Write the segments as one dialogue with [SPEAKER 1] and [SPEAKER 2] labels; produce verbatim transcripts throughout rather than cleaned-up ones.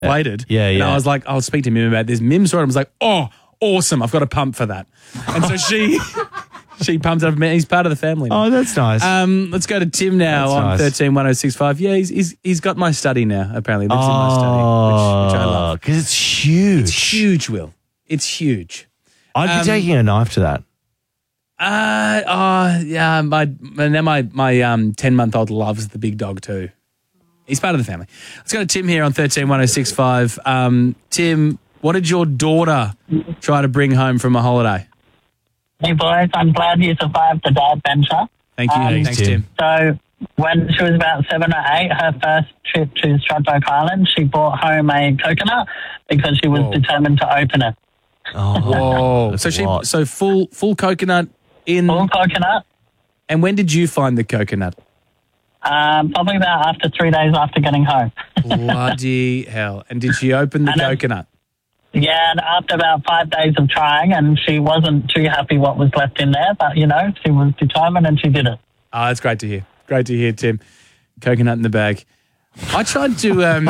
[SPEAKER 1] plated.
[SPEAKER 2] Yeah,
[SPEAKER 1] And
[SPEAKER 2] yeah.
[SPEAKER 1] I was like, I'll speak to Mim about this. Mim saw it and was like, oh, awesome. I've got a pump for that. And so she she pumped it up. He's part of the family now.
[SPEAKER 2] Oh, that's nice.
[SPEAKER 1] Um, let's go to Tim now
[SPEAKER 2] That's
[SPEAKER 1] on
[SPEAKER 2] nice.
[SPEAKER 1] thirteen one oh six five. Yeah, he's, he's he's got my study now, apparently. Lives in my study, which, which I love.
[SPEAKER 2] Because it's huge.
[SPEAKER 1] It's huge, Will. It's huge.
[SPEAKER 2] I'd be
[SPEAKER 1] Um,
[SPEAKER 2] taking a knife to that.
[SPEAKER 1] Uh, oh, yeah, my, now my, my um, ten-month-old loves the big dog too. He's part of the family. Let's go to Tim here on thirteen one oh six five. Um, Tim, what did your daughter try to bring home from a holiday?
[SPEAKER 3] Hey boys, I'm glad you survived the dad venture.
[SPEAKER 1] Thank you.
[SPEAKER 3] Um,
[SPEAKER 1] Thanks, Tim.
[SPEAKER 3] So when she was about seven or eight, her first trip to Stradbroke Island, she brought home a coconut because she was
[SPEAKER 1] Whoa.
[SPEAKER 3] determined to open it.
[SPEAKER 2] Oh,
[SPEAKER 1] Whoa.
[SPEAKER 2] that's
[SPEAKER 1] So
[SPEAKER 2] a
[SPEAKER 1] she,
[SPEAKER 2] lot.
[SPEAKER 1] so full, full coconut in.
[SPEAKER 3] Full coconut,
[SPEAKER 1] And when did you find the coconut?
[SPEAKER 3] um, probably about after three days after getting home.
[SPEAKER 1] Bloody hell. And did she open the
[SPEAKER 3] And, uh,
[SPEAKER 1] coconut?
[SPEAKER 3] Yeah, and after about five days of trying, and she wasn't too happy what was left in there, but, you know, she was determined and she did it.
[SPEAKER 1] Oh, that's great to hear. Great to hear, Tim. Coconut in the bag. I tried to. Um,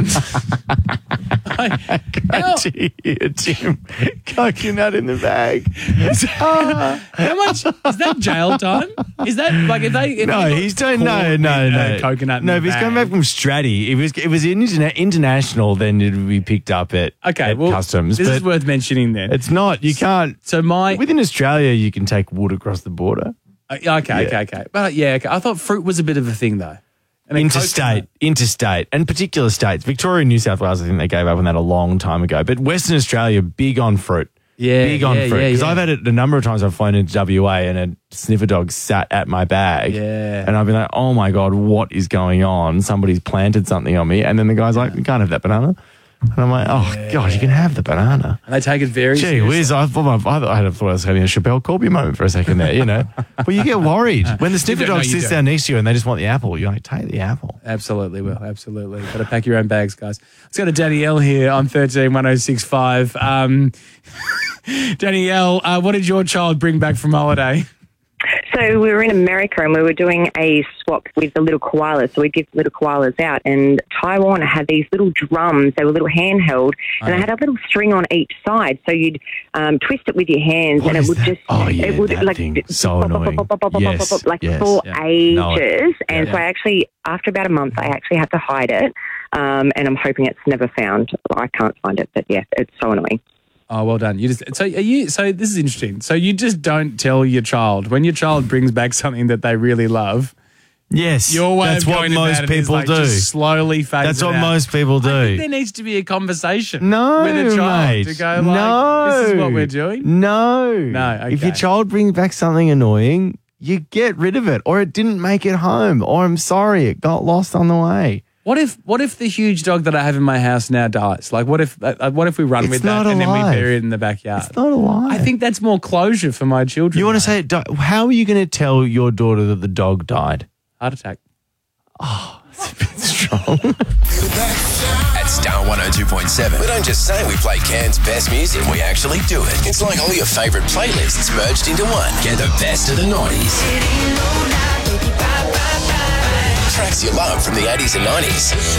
[SPEAKER 1] I, how,
[SPEAKER 2] Dear Tim, coconut in the bag.
[SPEAKER 1] how much is that jail time? Is that like if they? If
[SPEAKER 2] No,
[SPEAKER 1] you got
[SPEAKER 2] he's doing no,
[SPEAKER 1] caught
[SPEAKER 2] no,
[SPEAKER 1] in
[SPEAKER 2] no.
[SPEAKER 1] a coconut. In
[SPEAKER 2] no,
[SPEAKER 1] the
[SPEAKER 2] if he's
[SPEAKER 1] bag.
[SPEAKER 2] coming back from Stratty, if it was, if it was interna- international, then it would be picked up at,
[SPEAKER 1] Okay,
[SPEAKER 2] at
[SPEAKER 1] well,
[SPEAKER 2] customs.
[SPEAKER 1] This
[SPEAKER 2] but
[SPEAKER 1] is worth mentioning. Then
[SPEAKER 2] it's not. You can't.
[SPEAKER 1] So my
[SPEAKER 2] Within Australia, you can take wood across the border.
[SPEAKER 1] uh, okay, okay, okay. But yeah, okay. I thought fruit was a bit of a thing though. And a
[SPEAKER 2] Interstate,
[SPEAKER 1] coconut-
[SPEAKER 2] interstate, and particular states. Victoria and New South Wales, I think they gave up on that a long time ago. But Western Australia, big on fruit.
[SPEAKER 1] Yeah,
[SPEAKER 2] big on
[SPEAKER 1] yeah,
[SPEAKER 2] fruit.
[SPEAKER 1] yeah,
[SPEAKER 2] Because
[SPEAKER 1] yeah.
[SPEAKER 2] I've had it a number of times. I've flown into W A and a sniffer dog sat at my bag.
[SPEAKER 1] Yeah.
[SPEAKER 2] And I've been like, oh my God, what is going on? Somebody's planted something on me. And then the guy's like, you can't have that banana. And I'm like, oh God, you can have the banana.
[SPEAKER 1] And they take it very
[SPEAKER 2] Gee
[SPEAKER 1] seriously.
[SPEAKER 2] whiz, I thought, I, I had thought I was having a Chappelle Corby moment for a second there, you know. But you get worried. When the sniffer
[SPEAKER 1] don't, no,
[SPEAKER 2] dog
[SPEAKER 1] you
[SPEAKER 2] sits
[SPEAKER 1] don't.
[SPEAKER 2] down next to you and they just want the apple, you're like, take the apple.
[SPEAKER 1] Absolutely, Will. Absolutely. Got to pack your own bags, guys. Let's go to Danielle here on thirteen one oh six five. Um, Danielle, uh, what did your child bring back from holiday?
[SPEAKER 4] So we were in America and we were doing a swap with the little koalas. So we'd give the little koalas out. And Taiwan had these little drums. They were little handheld. And they had a little string on each side. So you'd um, twist it with your hands
[SPEAKER 2] What
[SPEAKER 4] and it
[SPEAKER 2] is
[SPEAKER 4] would
[SPEAKER 2] that?
[SPEAKER 4] just...
[SPEAKER 2] Oh, yeah,
[SPEAKER 4] it would,
[SPEAKER 2] that
[SPEAKER 4] like,
[SPEAKER 2] thing.
[SPEAKER 4] d-
[SPEAKER 2] So
[SPEAKER 4] pop, pop,
[SPEAKER 2] annoying.
[SPEAKER 4] pop, pop, pop, pop,
[SPEAKER 2] Yes,
[SPEAKER 4] pop, like
[SPEAKER 2] yes,
[SPEAKER 4] for
[SPEAKER 2] yeah.
[SPEAKER 4] ages.
[SPEAKER 2] No, it-
[SPEAKER 4] and
[SPEAKER 2] yeah.
[SPEAKER 4] so I actually, after about a month, I actually had to hide it. Um, and I'm hoping it's never found. I can't find it. But, yeah, it's so annoying.
[SPEAKER 1] Oh, well done. You just so are you so this is interesting. So you just don't tell your child when your child brings back something that they really love.
[SPEAKER 2] Yes.
[SPEAKER 1] Your way
[SPEAKER 2] that's
[SPEAKER 1] of
[SPEAKER 2] what
[SPEAKER 1] going
[SPEAKER 2] most
[SPEAKER 1] about it is
[SPEAKER 2] people
[SPEAKER 1] like
[SPEAKER 2] do.
[SPEAKER 1] just slowly phase
[SPEAKER 2] That's
[SPEAKER 1] it
[SPEAKER 2] what
[SPEAKER 1] out.
[SPEAKER 2] most people do.
[SPEAKER 1] I think there needs to be a conversation
[SPEAKER 2] No,
[SPEAKER 1] with a child
[SPEAKER 2] mate.
[SPEAKER 1] to go like,
[SPEAKER 2] no.
[SPEAKER 1] this is what we're doing.
[SPEAKER 2] No.
[SPEAKER 1] No,
[SPEAKER 2] If your
[SPEAKER 1] okay.
[SPEAKER 2] child brings back something annoying, you get rid of it. Or it didn't make it home. Or I'm sorry, it got lost on the way.
[SPEAKER 1] What if what if the huge dog that I have in my house now dies? Like what if uh, what if we run
[SPEAKER 2] It's
[SPEAKER 1] with that
[SPEAKER 2] not
[SPEAKER 1] and then we
[SPEAKER 2] alive.
[SPEAKER 1] bury it in the backyard?
[SPEAKER 2] It's not alive.
[SPEAKER 1] I think that's more closure for my children.
[SPEAKER 2] You want to
[SPEAKER 1] mate.
[SPEAKER 2] say, it di- how are you going to tell your daughter that the dog died?
[SPEAKER 1] heart attack?
[SPEAKER 2] It's a bit strong.
[SPEAKER 5] At Star one oh two point seven, we don't just say we play Cairns' best music, we actually do it. It's like all your favourite playlists merged into one. Get the best of the nineties. Tracks you love from the eighties and nineties.